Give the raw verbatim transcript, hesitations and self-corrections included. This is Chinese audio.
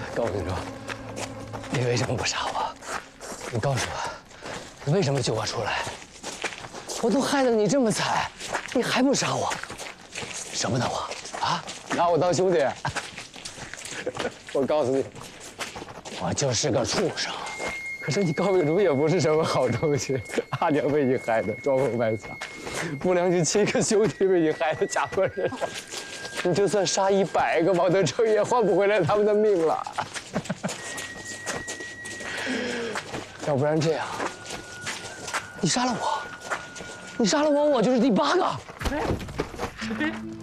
告诉你说，你为什么不杀我？你告诉我，你为什么救我出来？我都害得你这么惨，你还不杀我？舍不得我啊？拿我当兄弟？我告诉你，我就是个畜生。可是你高秉烛也不是什么好东西，阿娘被你害得装疯卖傻，不良你亲个兄弟被你害得家破人亡，你就算杀一百个王德成也换不回来他们的命了。要不然这样，你杀了我，你杀了我，我就是第八个。哎，哎。